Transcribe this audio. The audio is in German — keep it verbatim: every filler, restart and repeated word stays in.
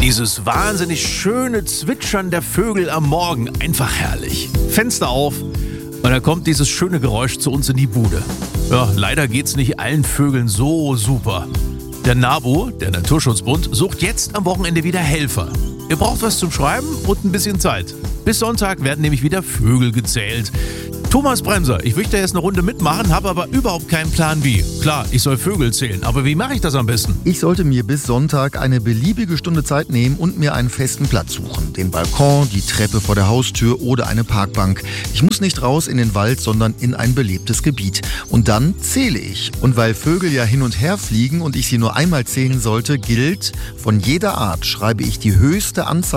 Dieses wahnsinnig schöne Zwitschern der Vögel am Morgen, einfach herrlich. Fenster auf und da kommt dieses schöne Geräusch zu uns in die Bude. Ja, leider geht's nicht allen Vögeln so super. Der NABU, der Naturschutzbund, sucht jetzt am Wochenende wieder Helfer. Ihr braucht was zum Schreiben und ein bisschen Zeit. Bis Sonntag werden nämlich wieder Vögel gezählt. Thomas Bremser, ich möchte jetzt eine Runde mitmachen, habe aber überhaupt keinen Plan wie. Klar, ich soll Vögel zählen, aber wie mache ich das am besten? Ich sollte mir bis Sonntag eine beliebige Stunde Zeit nehmen und mir einen festen Platz suchen. Den Balkon, die Treppe vor der Haustür oder eine Parkbank. Ich muss nicht raus in den Wald, sondern in ein belebtes Gebiet. Und dann zähle ich. Und weil Vögel ja hin und her fliegen und ich sie nur einmal zählen sollte, gilt, von jeder Art schreibe ich die höchste Anzahl